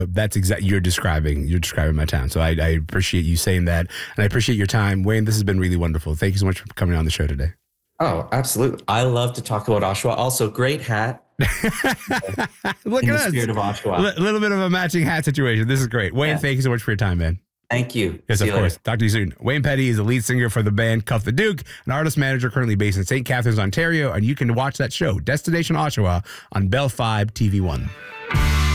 That's exactly you're describing my town. So I appreciate you saying that, and I appreciate your time, Wayne. This has been really wonderful. Thank you so much for coming on the show today. Oh, absolutely. I love to talk about Oshawa. Also, great hat. Look in at the us. spirit of Oshawa. A little bit of a matching hat situation. This is great. Wayne, thank you so much for your time, man. Thank you. Yes, See of you course. later. Talk to you soon. Wayne Petty is the lead singer for the band Cuff the Duke, an artist manager currently based in St. Catharines, Ontario, and you can watch that show, Destination Oshawa, on Bell 5 TV1.